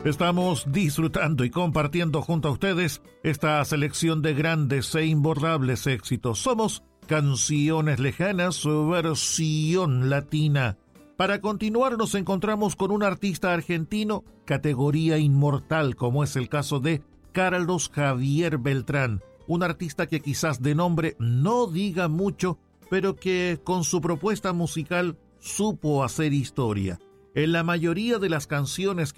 Estamos disfrutando y compartiendo junto a ustedes esta selección de grandes e imborrables éxitos. Somos Canciones Lejanas, su versión latina. Para continuar nos encontramos con un artista argentino, categoría inmortal, como es el caso de Carlos Javier Beltrán. Un artista que quizás de nombre no diga mucho, pero que con su propuesta musical supo hacer historia. En la mayoría de las canciones